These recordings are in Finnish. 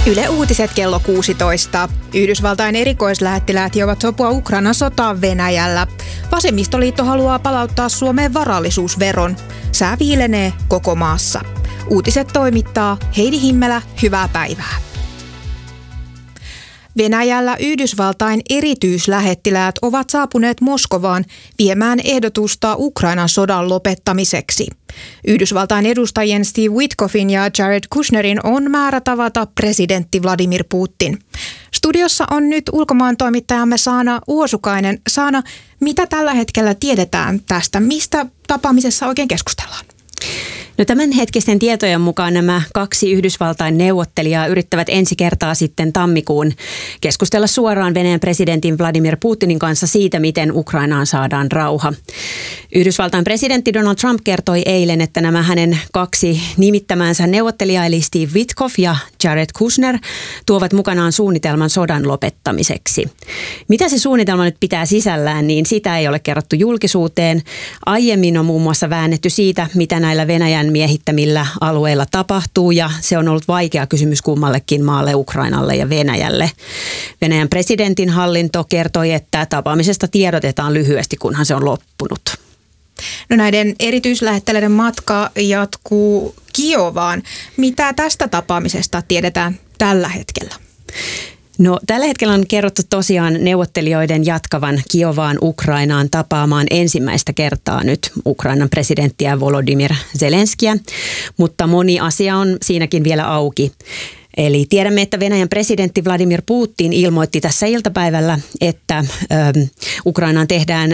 Yle Uutiset kello 16. Yhdysvaltain erikoislähettiläät hiovat sopua Ukrainan sotaan Venäjällä. Vasemmistoliitto haluaa palauttaa Suomeen varallisuusveron. Sää viilenee koko maassa. Uutiset toimittaa Heidi Himmelä, hyvää päivää. Venäjällä Yhdysvaltain erityislähettiläät ovat saapuneet Moskovaan viemään ehdotusta Ukrainan sodan lopettamiseksi. Yhdysvaltain edustajien Steve Witkoffin ja Jared Kushnerin on määrä tavata presidentti Vladimir Putin. Studiossa on nyt ulkomaan toimittajamme Saana Uosukainen. Saana, mitä tällä hetkellä tiedetään tästä? Mistä tapaamisessa oikein keskustellaan? No tämänhetkisten tietojen mukaan nämä kaksi Yhdysvaltain neuvottelijaa yrittävät ensi kertaa sitten tammikuun keskustella suoraan Venäjän presidentin Vladimir Putinin kanssa siitä, miten Ukrainaan saadaan rauha. Yhdysvaltain presidentti Donald Trump kertoi eilen, että nämä hänen kaksi nimittämänsä neuvottelijaa eli Steve Witkoff ja Jared Kushner tuovat mukanaan suunnitelman sodan lopettamiseksi. Mitä se suunnitelma nyt pitää sisällään, niin sitä ei ole kerrottu julkisuuteen. Aiemmin on muun muassa väännetty siitä, mitä näillä Venäjän miehittämillä alueilla tapahtuu, ja se on ollut vaikea kysymys kummallekin maalle, Ukrainalle ja Venäjälle. Venäjän presidentin hallinto kertoi, että tapaamisesta tiedotetaan lyhyesti, kunhan se on loppunut. No näiden erityislähettiläiden matka jatkuu Kiovaan. Mitä tästä tapaamisesta tiedetään tällä hetkellä? No, tällä hetkellä on kerrottu tosiaan neuvottelijoiden jatkavan Kiovaan Ukrainaan tapaamaan ensimmäistä kertaa nyt Ukrainan presidenttiä Volodymyr Zelenskiä, mutta moni asia on siinäkin vielä auki. Eli tiedämme, että Venäjän presidentti Vladimir Putin ilmoitti tässä iltapäivällä, että Ukrainaan tehdään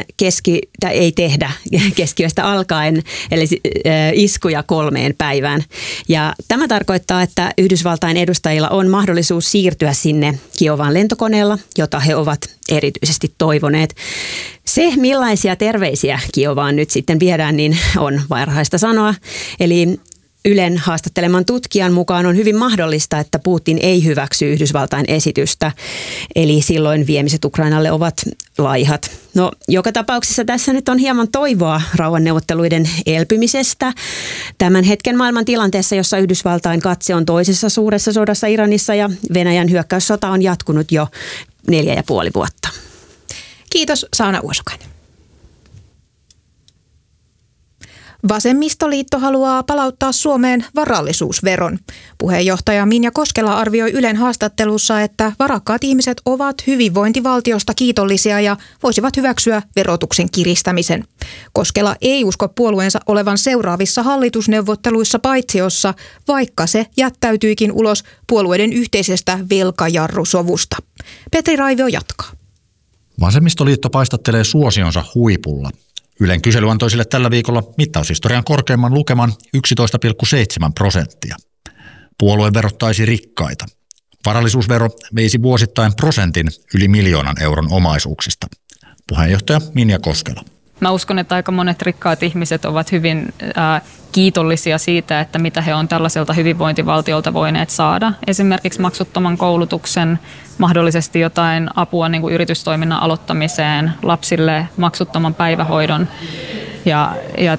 keskiöstä alkaen, eli iskuja 3 päivään. Ja tämä tarkoittaa, että Yhdysvaltain edustajilla on mahdollisuus siirtyä sinne Kiovaan lentokoneella, jota he ovat erityisesti toivoneet. Se, millaisia terveisiä Kiovaan nyt sitten viedään, niin on varhaista sanoa. Eli Ylen haastatteleman tutkijan mukaan on hyvin mahdollista, että Putin ei hyväksy Yhdysvaltain esitystä, eli silloin viemiset Ukrainalle ovat laihat. No, joka tapauksessa tässä nyt on hieman toivoa rauhanneuvotteluiden elpymisestä. Tämän hetken maailman tilanteessa, jossa Yhdysvaltain katse on toisessa suuressa sodassa Iranissa ja Venäjän hyökkäyssota on jatkunut jo 4,5 vuotta. Kiitos, Saana Uosukainen. Vasemmistoliitto haluaa palauttaa Suomeen varallisuusveron. Puheenjohtaja Minja Koskela arvioi Ylen haastattelussa, että varakkaat ihmiset ovat hyvinvointivaltiosta kiitollisia ja voisivat hyväksyä verotuksen kiristämisen. Koskela ei usko puolueensa olevan seuraavissa hallitusneuvotteluissa paitsiossa, vaikka se jättäytyikin ulos puolueiden yhteisestä velkajarrusovusta. Petri Raivio jatkaa. Vasemmistoliitto paistattelee suosionsa huipulla. Ylen kysely antoi sille tällä viikolla mittaushistorian korkeimman lukeman 11,7%. Puolue verottaisi rikkaita. Varallisuusvero veisi vuosittain prosentin yli 1 miljoonan euron omaisuuksista. Puheenjohtaja Minja Koskela. Mä uskon, että aika monet rikkaat ihmiset ovat hyvin kiitollisia siitä, että mitä he on tällaiselta hyvinvointivaltiolta voineet saada. Esimerkiksi maksuttoman koulutuksen, mahdollisesti jotain apua niin kuin yritystoiminnan aloittamiseen, lapsille maksuttoman päivähoidon ja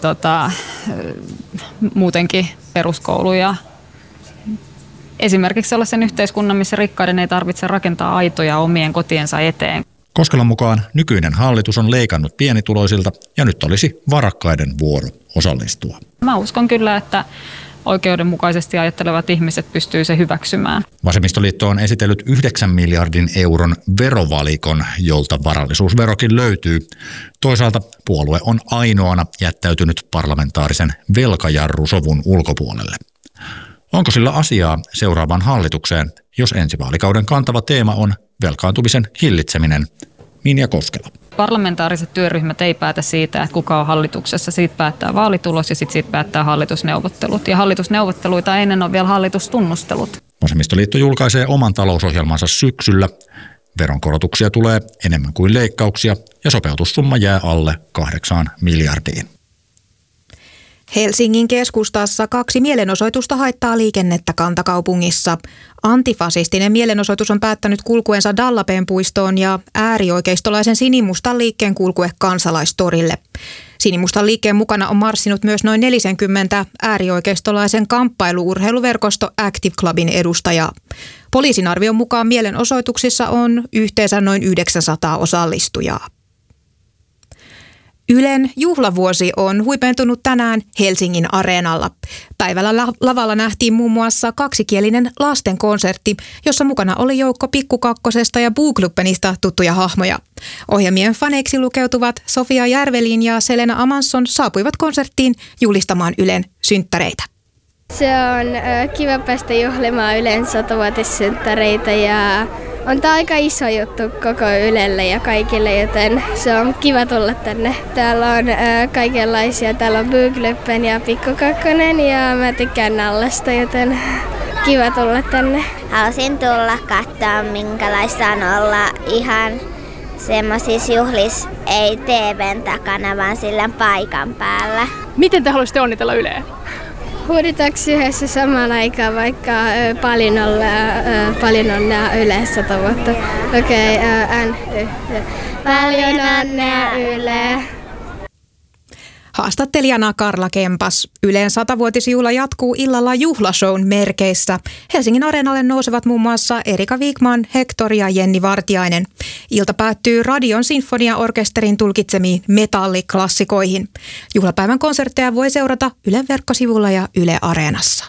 muutenkin peruskoulu ja esimerkiksi sellaisen yhteiskunnan, missä rikkaiden ei tarvitse rakentaa aitoja omien kotiensa eteen. Koskelan mukaan nykyinen hallitus on leikannut pienituloisilta ja nyt olisi varakkaiden vuoro osallistua. Mä uskon kyllä, että oikeudenmukaisesti ajattelevat ihmiset pystyy se hyväksymään. Vasemmistoliitto on esitellyt 9 miljardin euron verovalikon, jolta varallisuusverokin löytyy. Toisaalta puolue on ainoana jättäytynyt parlamentaarisen velkajarrusovun ulkopuolelle. Onko sillä asiaa seuraavaan hallitukseen, jos ensi vaalikauden kantava teema on velkaantumisen hillitseminen? Minja Koskela. Parlamentaariset työryhmät ei päätä siitä, että kuka on hallituksessa. Siitä päättää vaalitulos ja siitä päättää hallitusneuvottelut. Ja hallitusneuvotteluita ennen on vielä hallitustunnustelut. Vasemmistoliitto julkaisee oman talousohjelmansa syksyllä. Veronkorotuksia tulee enemmän kuin leikkauksia ja sopeutussumma jää alle 8 miljardiin. Helsingin keskustassa 2 mielenosoitusta haittaa liikennettä kantakaupungissa. Antifasistinen mielenosoitus on päättänyt kulkuensa Dallapeen puistoon ja äärioikeistolaisen sinimustan liikkeen kulkue Kansalaistorille. Sinimustan liikkeen mukana on marssinut myös noin 40 äärioikeistolaisen kamppailu-urheiluverkosto Active Clubin edustajaa. Poliisin arvion mukaan mielenosoituksissa on yhteensä noin 900 osallistujaa. Ylen juhlavuosi on huipentunut tänään Helsingin Areenalla. Päivällä lavalla nähtiin muun muassa kaksikielinen lastenkonsertti, jossa mukana oli joukko Pikku Kakkosesta ja Buukluppenista tuttuja hahmoja. Ohjelmien faneiksi lukeutuvat Sofia Järvelin ja Selena Amansson saapuivat konserttiin juhlistamaan Ylen synttäreitä. Se on kiva päästä juhlimaan Ylen 100-vuotissynttäreitä ja on tämä aika iso juttu koko Ylelle ja kaikille, joten se on kiva tulla tänne. Täällä on kaikenlaisia, täällä on Buukluppen ja Pikku Kakkonen ja mä tykkään Nallesta, joten kiva tulla tänne. Halusin tulla katsoa, minkälaista on olla ihan semmoisissa juhlissa, ei TV:n takana, vaan sillä paikan päällä. Miten te haluaisitte onnitella Yleä? Huuditaanko yhdessä samaan aikaan, vaikka paljon onnea Yle 100 vuotta? Okei, paljon onnea Yle. Haastattelijana Karla Kempas. Ylen 100-vuotisjuhla jatkuu illalla juhlashown merkeissä. Helsingin Areenalle nousevat muun muassa Erika Wigman, Hector ja Jenni Vartiainen. Ilta päättyy Radion sinfoniaorkesterin tulkitsemiin metalliklassikoihin. Juhlapäivän konsertteja voi seurata Ylen verkkosivulla ja Yle Areenassa.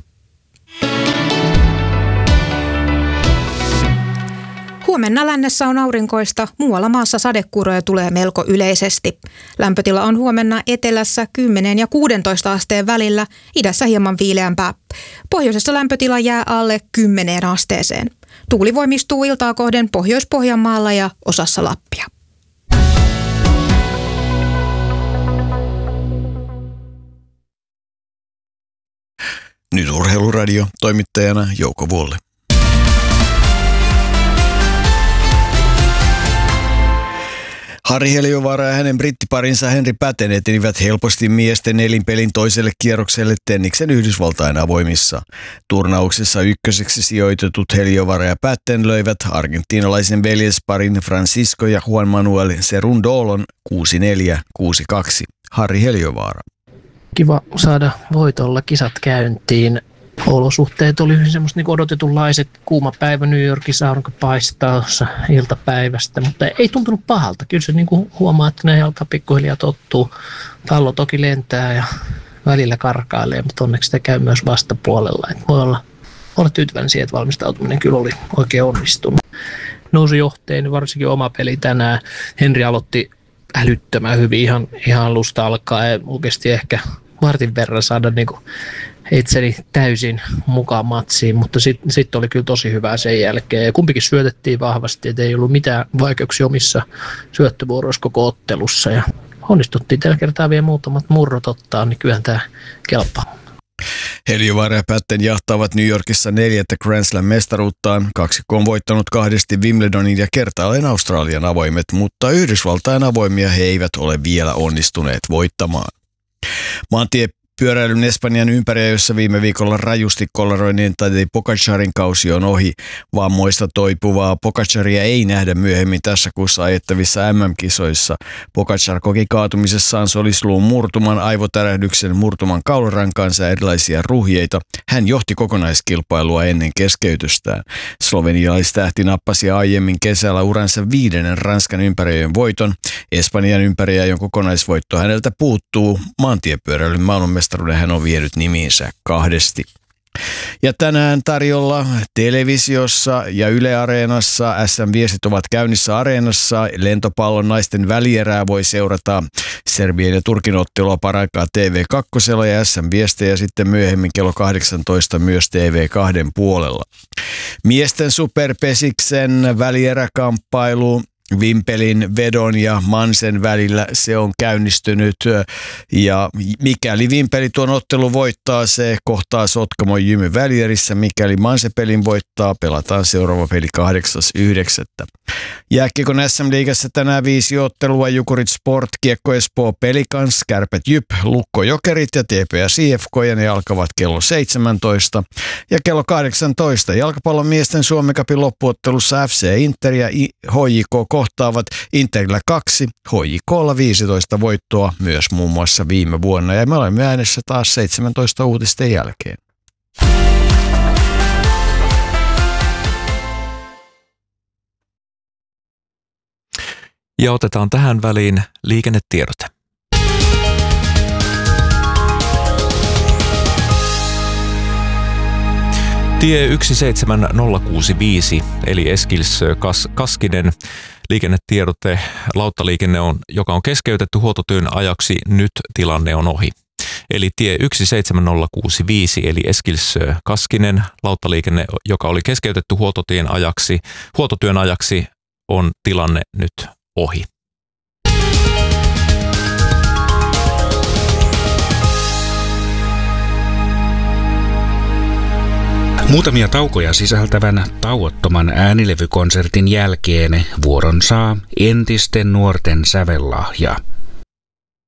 Huomenna lännessä on aurinkoista, muualla maassa sadekuuroja tulee melko yleisesti. Lämpötila on huomenna etelässä 10 ja 16 asteen välillä, idässä hieman viileämpää. Pohjoisessa lämpötila jää alle 10 asteeseen. Tuuli voimistuu iltaa kohden Pohjois-Pohjanmaalla ja osassa Lappia. Nyt Urheiluradio, toimittajana Jouko Vuolle. Harri Heliövaara ja hänen brittiparinsa Henri Patten etenivät helposti miesten nelinpelin toiselle kierrokselle tenniksen Yhdysvaltain avoimissa. Turnauksessa ykköseksi sijoitetut Heliövaara ja Patten löivät argentiinalaisen veljesparin Francisco ja Juan Manuel Cerundolon 6-4, 6-2. Harri Heliövaara. Kiva saada voitolla kisat käyntiin. Olosuhteet oli hyvin semmoista niin odotetunlaiset. Kuuma päivä New Yorkissa, aurinko paistaa iltapäivästä, mutta ei tuntunut pahalta. Kyllä se niin kuin huomaa, että ne alkaa pikkuhiljaa tottuu. Pallo toki lentää ja välillä karkailee, mutta onneksi sitä käy myös vastapuolella. Et voi olla tyytyväinen siihen, että valmistautuminen kyllä oli oikein onnistunut. Nousujohteen, varsinkin oma peli tänään. Henri aloitti älyttömän hyvin ihan alusta alkaen. Oikeasti ehkä vartin verran saada niin kuin itseni täysin mukaan matsiin, mutta sitten oli kyllä tosi hyvää sen jälkeen. Ja kumpikin syötettiin vahvasti, että ei ollut mitään vaikeuksia omissa syöttövuoroissa koko ottelussa. Ja onnistuttiin tällä kertaa vielä muutamat murrot ottaa, niin kyllähän tämä kelpaa. Heliövaara ja Patten jahtaavat New Yorkissa 4. Grand Slam-mestaruuttaan. Kaksikko on voittanut 2 Wimbledonin ja kertaalleen Australian avoimet, mutta Yhdysvaltain avoimia he eivät ole vielä onnistuneet voittamaan. Maantiepyöräilyn Espanjan ympäriä, jossa viime viikolla rajusti kollaroinnin Tadej Pogačarin kausi on ohi. Vammoista toipuvaa Pogačaria ei nähdä myöhemmin tässä kuussa ajettavissa MM-kisoissa. Pogačar koki kaatumisessaan solisluun murtuman, aivotärähdyksen, murtuman kaularankaansa ja erilaisia ruhjeita. Hän johti kokonaiskilpailua ennen keskeytystään. Slovenialaistähti nappasi aiemmin kesällä uransa 5. Ranskan ympäriöjen voiton. Espanjan ympäriöjen kokonaisvoitto häneltä puuttuu. Maantiepyöräilyn maailmanmestaruuden hän on vienyt nimiinsä 2. Ja tänään tarjolla televisiossa ja Yle Areenassa SM-viestit ovat käynnissä Areenassa. Lentopallon naisten välierää voi seurata Serbian ja Turkin ottelua paraikaa TV2 ja SM-viestejä sitten myöhemmin kello 18 myös TV2 puolella. Miesten superpesiksen välieräkamppailu Vimpelin, Vedon ja Mansen välillä se on käynnistynyt ja mikäli Vimpeli tuon ottelun voittaa, se kohtaa Sotkamon Jymy välierissä. Mikäli Manse pelin voittaa, pelataan seuraava peli 8.9. Jääkiekon SM-liigassa tänään 5 ottelua: Jukurit Sport, Kiekko Espoo Pelikans, Kärpät Jyp, Lukko Jokerit ja TPS IFK, ja ne alkavat kello 17. Ja kello 18 jalkapallon miesten Suomi Cupin loppuottelussa FC Inter ja HJK kohtaavat. Interillä 2, HJK:lla 15 voittoa myös muun muassa viime vuonna. Ja me olemme äänessä taas 17 uutisten jälkeen. Ja otetaan tähän väliin liikennetiedote. Tie 17065 eli Eskilsö-Kaskinen liikennetiedote. Lauttaliikenne joka on keskeytetty huoltotyön ajaksi. Nyt tilanne on ohi. Eli tie 17065 eli Eskilsö-Kaskinen lauttaliikenne, joka oli keskeytetty huoltotyön ajaksi, on tilanne nyt ohi. Muutamia taukoja sisältävän tauottoman äänilevykonsertin jälkeen vuoron saa entisten nuorten sävellahja.